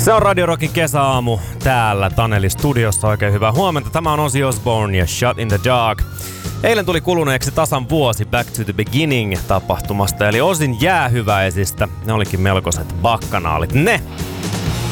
Se on Radio Rockin kesäaamu täällä Taneli Studiossa. Oikein hyvää huomenta. Tämä on Ozzy Osbourne ja Shut in the Dark. Eilen tuli kuluneeksi tasan vuosi Back to the Beginning -tapahtumasta, eli Ozzyn jäähyväisistä. Ne olikin melkoiset bakkanaalit. Ne